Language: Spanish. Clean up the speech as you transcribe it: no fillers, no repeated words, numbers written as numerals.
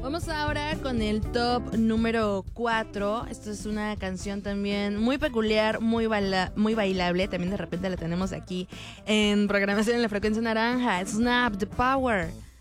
Vamos ahora con el top número 4. Esta es una canción también muy peculiar, muy bailable. También de repente la tenemos aquí en programación en la frecuencia naranja. Snap the Power.